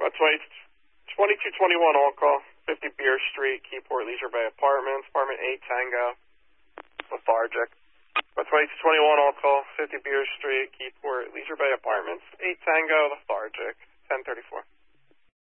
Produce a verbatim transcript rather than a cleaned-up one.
About twenty-two twenty-one all call, fifty Beer Street, Keyport, Leisure Bay Apartments, apartment eight Tango, lethargic. About twenty-two twenty-one all call, fifty Beer Street, Keyport, Leisure Bay Apartments, eight Tango, lethargic, ten thirty-four.